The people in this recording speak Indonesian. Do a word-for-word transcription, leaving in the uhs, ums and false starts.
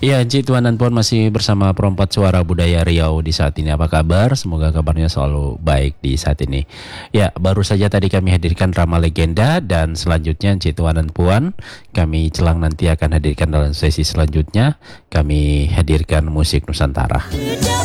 Iya, Cik Tuan dan Puan masih bersama Perompat Suara Budaya Riau di saat ini. Apa kabar? Semoga kabarnya selalu baik di saat ini. Ya, baru saja tadi kami hadirkan Rama Legenda dan selanjutnya Cik Tuan dan Puan kami celang nanti akan hadirkan dalam sesi selanjutnya. Kami hadirkan musik Nusantara.